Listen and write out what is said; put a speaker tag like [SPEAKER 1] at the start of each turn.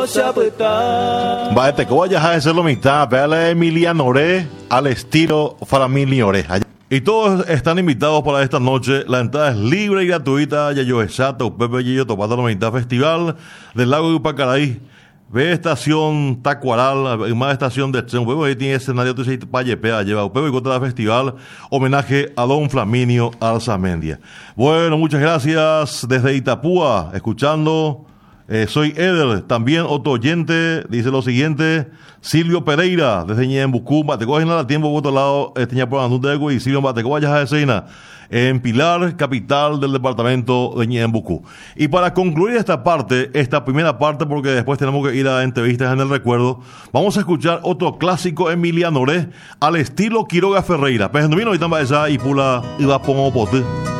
[SPEAKER 1] Vaya, ¿cómo vayas a hacerlo mitad? Véale a Emiliano Oré al estilo Familia Oré. Y todos están invitados para esta noche. La entrada es libre y gratuita. Yayo Exacto, Pepe Yayo Topata la mitad Festival del Lago de Upacaraí. Ve estación Tacuaral, más estación de Tren. Ahí tiene escenario de Payepea, lleva Upeo y contra el festival. Homenaje a don Flaminio Alzamendia. Bueno, muchas gracias desde Itapúa, escuchando. Soy Eder, también otro oyente, dice lo siguiente, Silvio Pereira, desde Ñembucú, Bateco, en la tiempo, por otro lado, tenía por Anundego y Silvio Bateco, vaya a escena, en Pilar, capital del departamento de Ñembucú. Y para concluir esta primera parte, porque después tenemos que ir a entrevistas en el recuerdo, vamos a escuchar otro clásico Emiliano Oré, al estilo Quiroga Ferreira. Pues no vino ahorita y pula, y va a poner pote.